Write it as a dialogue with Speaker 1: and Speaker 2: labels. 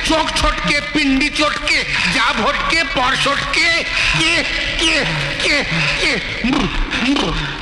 Speaker 1: चोख छोटके पिंडी चोटके जा भोटके पर छोटके के